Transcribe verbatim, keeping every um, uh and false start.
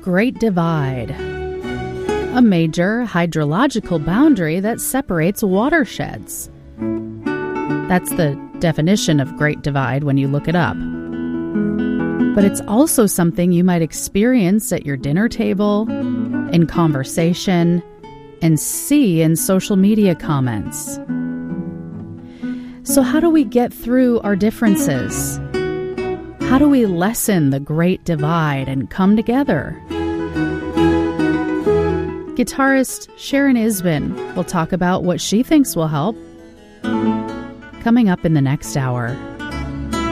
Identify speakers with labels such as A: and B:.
A: Great Divide? A major hydrological boundary that separates watersheds. That's the definition of Great Divide when you look it up. But it's also something you might experience at your dinner table, in conversation, and see in social media comments. So how do we get through our differences? How do we lessen the Great Divide and come together? Guitarist Sharon Isbin will talk about what she thinks will help, coming up in the next hour.